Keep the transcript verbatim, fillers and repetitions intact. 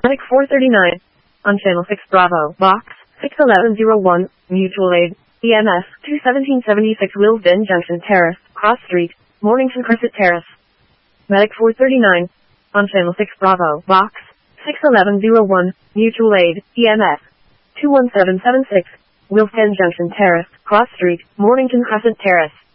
Medic four thirty-nine. On Channel six Bravo, Box six eleven oh one, Mutual Aid, E M S, two seventeen seventy-six Willesden Junction Terrace, Cross Street, Mornington Crescent Terrace. Medic four thirty-nine. On Channel six Bravo, Box six eleven oh one, Mutual Aid, E M S, two one seven seven six, Willesden Junction Terrace, Cross Street, Mornington Crescent Terrace.